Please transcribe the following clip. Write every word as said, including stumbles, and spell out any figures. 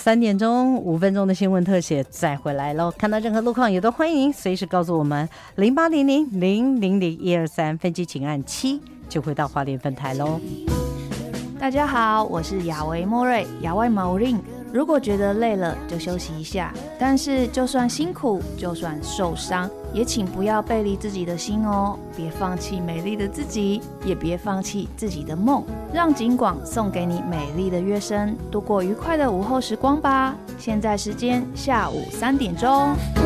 三点钟五分钟的新闻特写再回来咯，看到任何路况也都欢迎随时告诉我们零八零零零零零一二三，分机请按七就会到花莲分台咯。 大家好，我是亚维莫瑞，亚维毛令。如果觉得累了就休息一下，但是就算辛苦，就算受伤，也请不要背离自己的心哦，别放弃美丽的自己，也别放弃自己的梦。让景广送给你美丽的乐声，度过愉快的午后时光吧。现在时间下午三点钟。